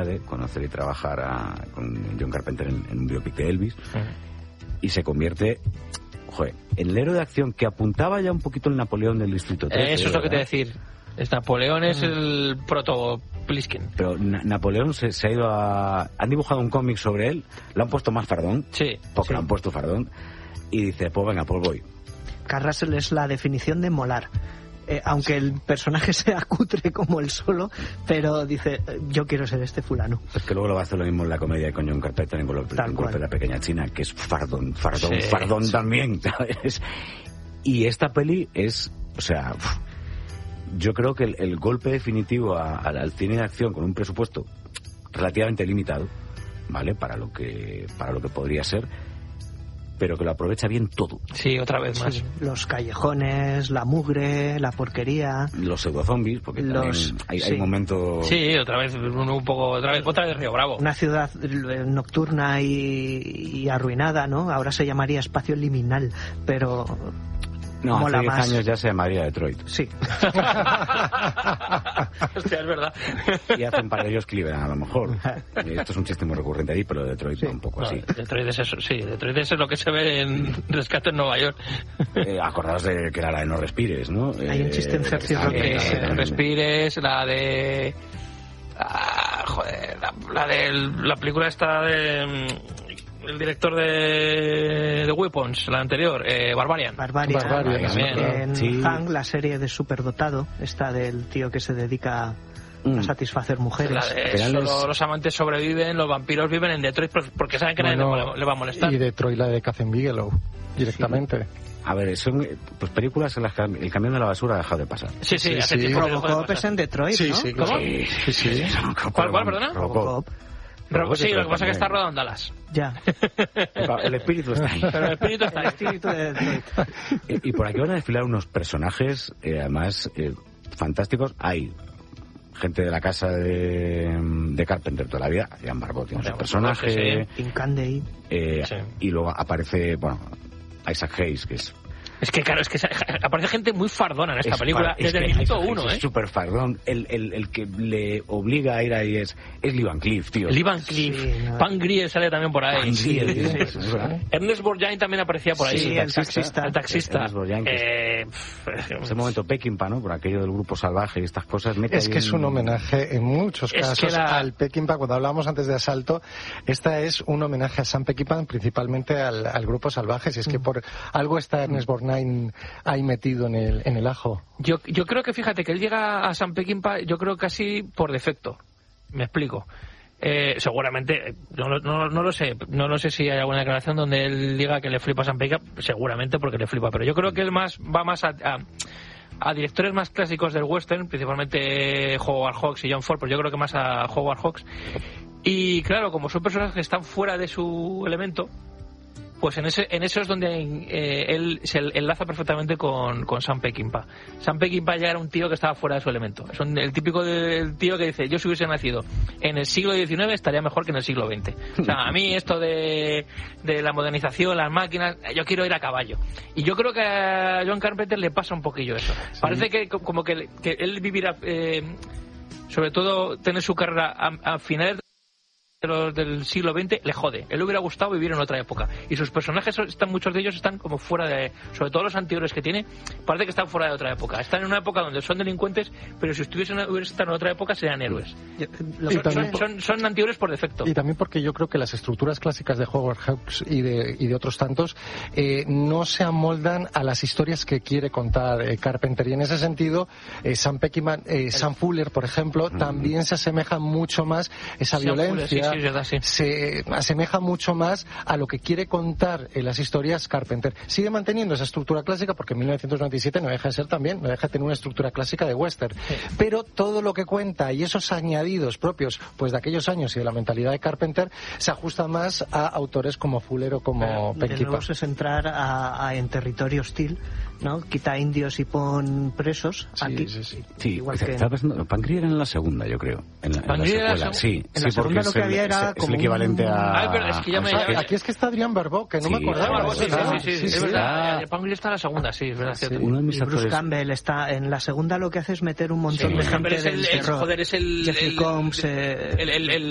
oportunidad de conocer y trabajar con John Carpenter en un biopic de Elvis, y se convierte, en el héroe de acción que apuntaba ya un poquito el Napoleón del Distrito 13. Eso es lo que te voy a decir. Napoleón es el proto Plisken. Pero Napoleón se ha ido a... Han dibujado un cómic sobre él, lo han puesto más fardón, porque lo han puesto fardón, y dice, pues venga, pues voy. Kurt Russell es la definición de molar. Aunque el personaje sea cutre como él solo, pero dice, yo quiero ser este fulano. Es que luego lo va a hacer lo mismo en la comedia con John Carpenter en Golpe de la Pequeña China, que es fardón también, ¿sabes? Y esta peli es, yo creo que el golpe definitivo al cine de acción con un presupuesto relativamente limitado, ¿vale? Para lo que podría ser, pero que lo aprovecha bien todo. Sí, otra vez más. Sí, los callejones, la mugre, la porquería. Los pseudozombies, porque también hay momentos... Sí, otra vez Río Bravo. Una ciudad nocturna y arruinada, ¿no? Ahora se llamaría espacio liminal, pero... No, mola hace 10 más. años ya se llamaría Detroit. Sí. Hostia, es verdad. Y hace un par de ellos Cleveland, a lo mejor. Esto es un chiste muy recurrente ahí, pero Detroit va un poco así. Detroit es eso, sí. Detroit es lo que se ve en Rescate en Nueva York. Acordaos de que era la de No Respires, ¿no? Hay un chiste en Sergio Roque. Respires, la de... la de la película esta de... El director de Weapons, la anterior, Barbarian. En Hank, la serie de superdotado, esta del tío que se dedica a satisfacer mujeres. Los amantes sobreviven, los vampiros viven en Detroit porque saben que nadie le va a molestar. Y Detroit, la de Kathryn Bigelow, directamente. A ver, son películas en las que el camión de la basura ha dejado de pasar. Sí. Hace tiempo Robocop es en Detroit, ¿no? Sí, ¿Cómo? Sí. ¿Cuál, perdona? Robocop. Sí, lo que pasa es que está rodado en Dallas. Ya. El espíritu está ahí. Pero el espíritu está ahí. El espíritu de Detroit. Y por aquí van a desfilar unos personajes, además, fantásticos. Hay gente de la casa de Carpenter toda la vida. Ian Barbeau tiene su personaje. Incandey. Y luego aparece, Isaac Hayes, que es... Es que claro, aparece gente muy fardona en esta película desde el minuto uno, Es súper fardón. El que le obliga a ir ahí es Lee Van Cleef, tío. Lee Van Cleef. Pan Grier sale también por ahí. Ernest Borgnine también aparecía por ahí. Sí, el taxista. Ernest Borgnine. Ese momento Peckinpah, ¿no? Por aquello del grupo salvaje y estas cosas. Es un homenaje en muchos casos al Peckinpah. Cuando hablábamos antes de Asalto, esta es un homenaje a Sam Peckinpah, principalmente al grupo salvaje. Si es que por algo está Ernest Borgnine ahí metido en el ajo. Yo creo que, fíjate, que él llega a Sam Peckinpah, yo creo casi por defecto. Me explico. Seguramente, no lo sé. No lo sé si hay alguna declaración donde él diga que le flipa a Sam Peckinpah. Seguramente porque le flipa. Pero yo creo que él va más a directores más clásicos del western, principalmente Howard Hawks y John Ford, pues yo creo que más a Howard Hawks. Y claro, como son personajes que están fuera de su elemento, pues en eso es donde él se enlaza perfectamente con Sam Peckinpah. Sam Peckinpah ya era un tío que estaba fuera de su elemento. Es el típico del tío que dice, yo si hubiese nacido en el siglo XIX estaría mejor que en el siglo XX. O sea, a mí esto de la modernización, las máquinas, yo quiero ir a caballo. Y yo creo que a John Carpenter le pasa un poquillo eso. Sí. Parece que como que él vivirá, sobre todo tener su carrera a finales del siglo XX le jode. Él le hubiera gustado vivir en otra época. Y sus personajes, muchos de ellos están como fuera de... Sobre todo los antihéroes que tiene, parece que están fuera de otra época. Están en una época donde son delincuentes, pero si hubiesen estado en otra época serían héroes. Son antihéroes por defecto. Y también porque yo creo que las estructuras clásicas de Howard Hawks y de otros tantos no se amoldan a las historias que quiere contar Carpenter. Y en ese sentido, Sam Peckinpah, Sam Fuller, por ejemplo, también se asemeja mucho más esa violencia. Se asemeja mucho más a lo que quiere contar en las historias Carpenter. Sigue manteniendo esa estructura clásica porque en 1997 no deja de ser también, no deja de tener una estructura clásica de western. Sí. Pero todo lo que cuenta y esos añadidos propios pues de aquellos años y de la mentalidad de Carpenter se ajusta más a autores como Fuller o como Peckinpah. De nuevo es entrar en territorio hostil, ¿no? Quita indios y pon presos. Sí, aquí. Sí, igual que... Pan Grier era en la segunda, yo creo. En la secuela, sí. En la segunda lo que había era es el equivalente a... pero es que ya aquí es que está Adrián Barbeau, que no me acordaba. Sí, es verdad. Pan Grier está en la segunda, sí, es verdad. Sí. Uno de mis actores... Bruce Campbell está en la segunda, lo que hace es meter un montón de gente del terror. Joder, es el... Jeffrey Combs...